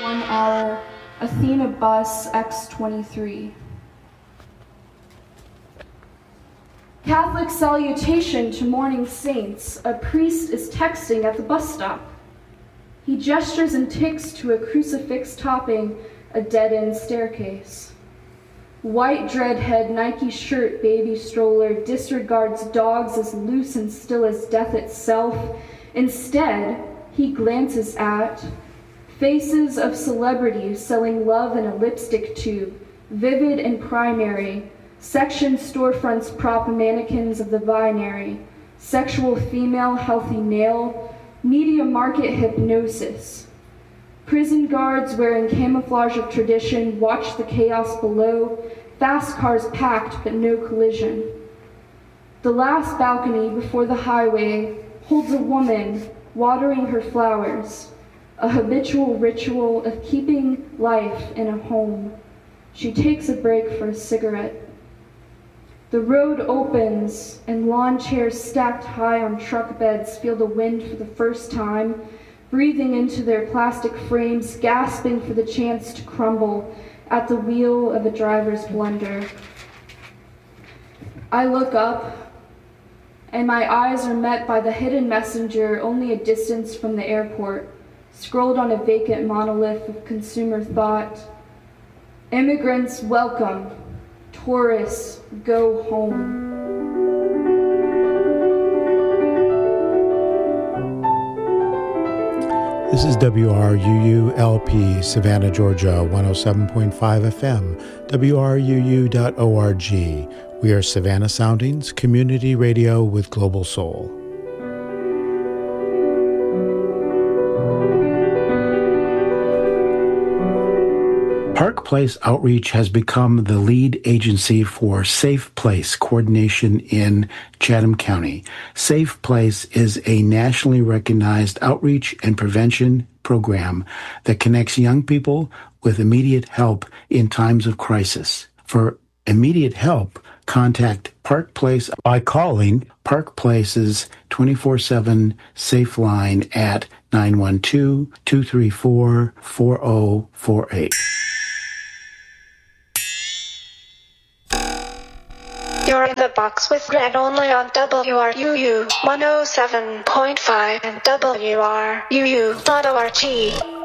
1 hour Athena bus X23. Catholic salutation to morning saints. A priest is texting at the bus stop. He gestures and ticks to a crucifix topping a dead-end staircase. White dreadhead, Nike shirt, baby stroller, disregards dogs as loose and still as death itself. Instead, he glances at faces of celebrities selling love in a lipstick tube, vivid and primary, section storefronts prop mannequins of the binary, sexual female, healthy male, media market hypnosis. Prison guards wearing camouflage of tradition watch the chaos below, fast cars packed but no collision. The last balcony before the highway holds a woman watering her flowers, a habitual ritual of keeping life in a home. She takes a break for a cigarette. The road opens and lawn chairs stacked high on truck beds feel the wind for the first time, breathing into their plastic frames, gasping for the chance to crumble at the wheel of a driver's blunder. I look up, and my eyes are met by the hidden messenger only a distance from the airport, scrolled on a vacant monolith of consumer thought. Immigrants welcome, tourists go home. This is WRUU-LP, Savannah, Georgia, 107.5 FM, WRUU.org. We are Savannah Soundings, community radio with global soul. Park Place Outreach has become the lead agency for Safe Place coordination in Chatham County. Safe Place is a nationally recognized outreach and prevention program that connects young people with immediate help in times of crisis. For immediate help, contact Park Place by calling Park Place's 24/7 Safe line at 912-234-4048. You're in the box with Greg only on WRUU 107.5 and WRUU.org.